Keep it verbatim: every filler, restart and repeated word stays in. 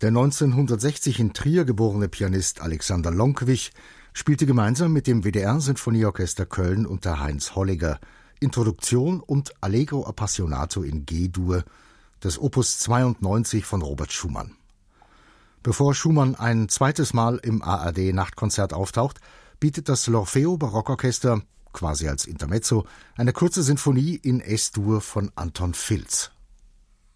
Der neunzehnhundertsechzig in Trier geborene Pianist Alexander Lonkwich spielte gemeinsam mit dem W D R-Sinfonieorchester Köln unter Heinz Holliger Introduktion und Allegro Appassionato in G-Dur des Opus zweiundneunzig von Robert Schumann. Bevor Schumann ein zweites Mal im A R D-Nachtkonzert auftaucht, bietet das L'Orfeo Barockorchester, quasi als Intermezzo, eine kurze Sinfonie in Es-Dur von Anton Filz.